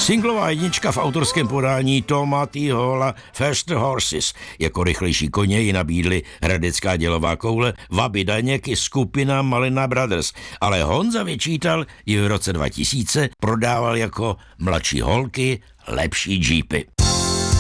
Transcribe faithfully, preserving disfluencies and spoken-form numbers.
Singlová jednička v autorském podání Toma T. Halla Faster Horses. Jako rychlejší koně ji nabídli hradecká dělová koule, Wabi Daněk i skupina Malina Brothers, ale Honza vyčítal, ji v roce dva tisíce prodával jako mladší holky lepší džípy.